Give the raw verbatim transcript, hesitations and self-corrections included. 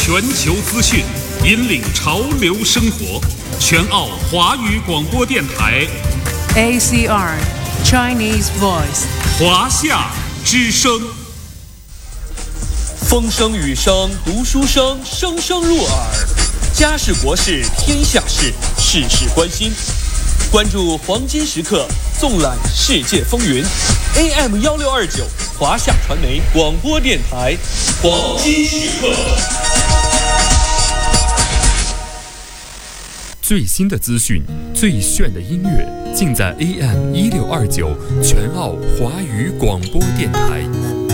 全球资讯，引领潮流生活。全澳华语广播电台 A C R Chinese Voice 华夏之声。 风声雨声读书声，声声入耳。家事国事天下事，事事关心。关注黄金时刻，纵览世界风云。A M 一六二九华夏传媒广播电台，黄金时刻。 最新的资讯，最炫的音乐，尽在 A M 一六二九全澳华语广播电台。